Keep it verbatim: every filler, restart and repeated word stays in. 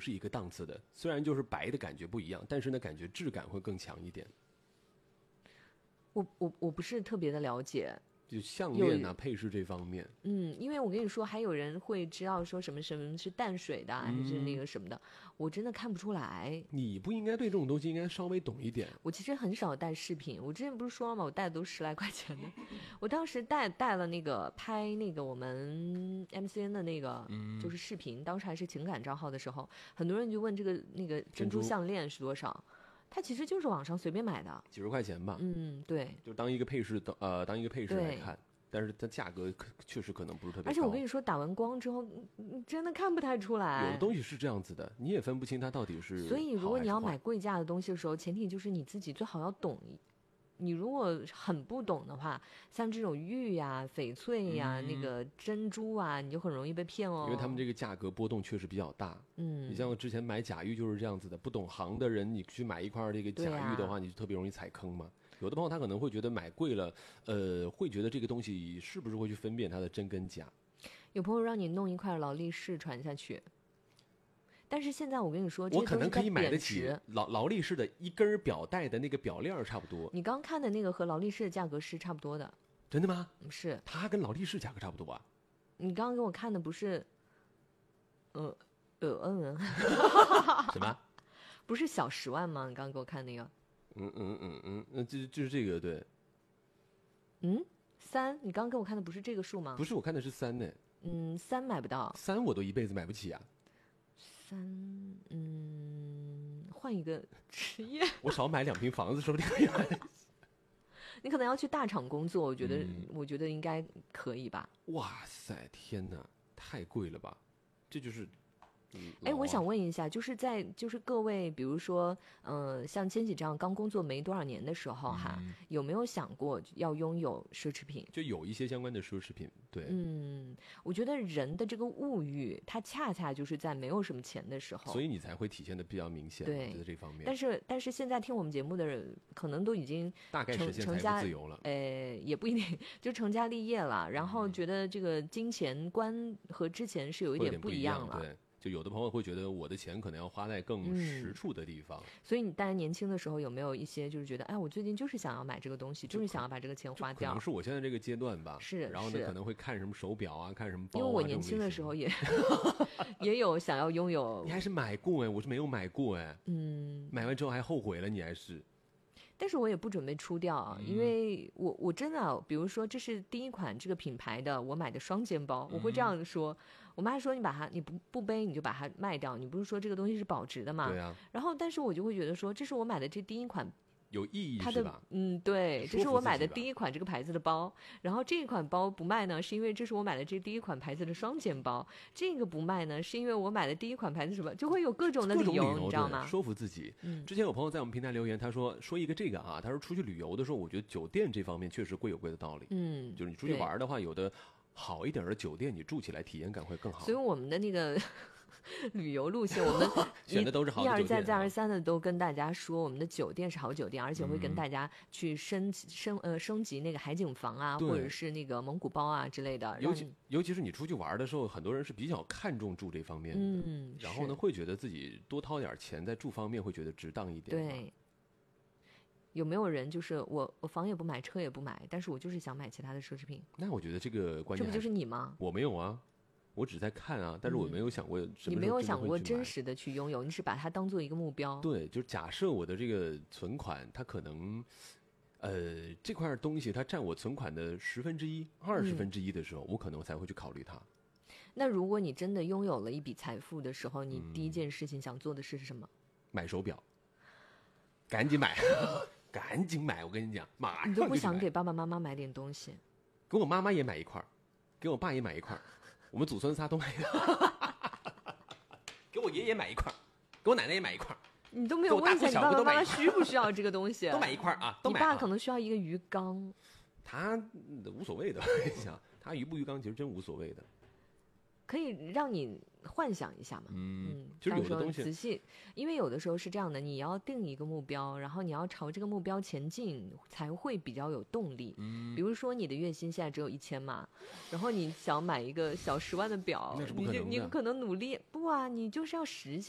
是一个档次的，虽然就是白的感觉不一样，但是呢感觉质感会更强一点。 我我我不是特别的了解， 就项链啊配饰这方面， 嗯，因为我跟你说，还有人会知道说什么什么是淡水的，还是那个什么的，我真的看不出来。 你不应该对这种东西应该稍微懂一点。 我其实很少带饰品，我之前不是说了吗？我带的都十来块钱的。我当时带带了那个拍那个我们 M C N 的那个就是视频，当时还是情感账号的时候，很多人就问这个那个珍珠项链是多少。它其实就是网上随便买的， 几十块钱吧。 嗯，对， 就当一个配饰，呃，当一个配饰来看，但是它价格确实可能不是特别高。 而且我跟你说，打完光之后，你真的看不太出来。 有的东西是这样子的，你也分不清它到底是好还是坏。 所以，如果你要买贵价的东西的时候，前提就是你自己最好要懂。你如果很不懂的话，像这种玉呀、翡翠呀、嗯、那个珍珠啊，你就很容易被骗哦。 因为他们这个价格波动确实比较大。 嗯， 你像我之前买假玉就是这样子的，不懂行的人，你去买一块这个假玉的话，啊、你就特别容易踩坑嘛。有的朋友他可能会觉得买贵了，呃，会觉得这个东西是不是会去分辨它的真跟假。 有朋友让你弄一块劳力士传下去。但是现在我跟你说， 我可能可以买得起劳劳力士的一根表带的那个表链差不多。 你刚看的那个和劳力士的价格是差不多的。 真的吗？ 是。 它跟劳力士价格差不多吧？ 你刚刚给我看的不是，呃，呃嗯， 什么？ 不是小十万吗？你刚刚给我看那个。 嗯嗯嗯嗯，那就就是这个对。 嗯，三，你刚刚给我看的不是这个数吗？ 不是，我看的是三呢。 嗯，三买不到。 三我都一辈子买不起啊。 三，嗯，换一个职业。 我少买两平房子，说不定可以买。 你可能要去大厂工作，我觉得，嗯、我觉得应该可以吧。 哇塞，天哪，太贵了吧！这就是。 哎、嗯，我想问一下，就是在就是各位，比如说，呃，像千玺这样刚工作没多少年的时候哈，嗯、有没有想过要拥有奢侈品？ 就有一些相关的奢侈品，对。 嗯，我觉得人的这个物欲，它恰恰就是在没有什么钱的时候， 所以你才会体现的比较明显。 对， 在这方面。 但是但是现在听我们节目的人，可能都已经大概实现财富自由了。 呃，也不一定，就成家立业了，然后觉得这个金钱观和之前是有一点不一样了。 对。就有的朋友会觉得我的钱可能要花在更实处的地方、嗯、 所以你当然年轻的时候有没有一些就是觉得哎我最近就是想要买这个东西，就是想要把这个钱花掉？ 可能是我现在这个阶段吧。 是。 然后呢可能会看什么手表啊，看什么包啊。 因为我年轻的时候也也有想要拥有。 你还是买过哎，我是没有买过哎。 嗯。 买完之后还后悔了，你还是。 但是我也不准备出掉啊，因为我我真的，比如说这是第一款这个品牌的我买的双肩包，我会这样说。我妈说你把它你不不背你就把它卖掉，你不是说这个东西是保值的吗？ 对啊。 然后但是我就会觉得说，这是我买的这第一款。 有意义它的是吧？ 嗯，对，这是我买的第一款这个牌子的包。然后这一款包不卖呢，是因为这是我买的这第一款牌子的双肩包。这个不卖呢，是因为我买的第一款牌子什么，就会有各种的理由，你知道吗？ 说服自己。 嗯。 之前有朋友在我们平台留言，他说说一个这个啊，他说出去旅游的时候，我觉得酒店这方面确实贵有贵的道理。 嗯。 就是你出去玩的话，有的好一点的酒店，你住起来体验感会更好。 所以我们的那个。旅游路线，我们选的都是好的酒店， 一而再再而三的都跟大家说，我们的酒店是好酒店，而且会跟大家去升升呃升级那个海景房啊，或者是那个蒙古包啊之类的。 尤其尤其是你出去玩的时候，很多人是比较看重住这方面的， 嗯， 然后呢会觉得自己多掏点钱在住方面会觉得值当一点。 对。有没有人就是我我房也不买，车也不买，但是我就是想买其他的奢侈品？ 那我觉得这个观念， 这不就是你吗？ 我没有啊。我只在看啊，但是我没有想过什么时候真的会去买。 你没有想过真实的去拥有，你是把它当做一个目标。 对，就是假设我的这个存款，它可能，呃，这块东西它占我存款的十分之一、二十分之一的时候，嗯、我可能才会去考虑它。 那如果你真的拥有了一笔财富的时候，你第一件事情想做的事是什么？嗯、 买手表，赶紧买，赶紧买！我跟你讲，马上你都不想给爸爸妈妈买点东西？ 给我妈妈也买一块，给我爸也买一块。我们祖孙仨都买一块，给我爷爷买一块，给我奶奶也买一块。 你都没有问一下你爸爸妈妈需不需要这个东西？ 都买一块啊！都买你爸可能需要一个鱼缸， 他无所谓的。我跟你讲，他鱼不鱼缸其实真无所谓的。 可以让你幻想一下嘛。 嗯，就是有的东西仔细，因为有的时候是这样的，你要定一个目标，然后你要朝这个目标前进，才会比较有动力。 嗯， 比如说你的月薪现在只有一千嘛，然后你想买一个小十万的表， 那是不可能的。 你你可能努力不啊，你就是要实现。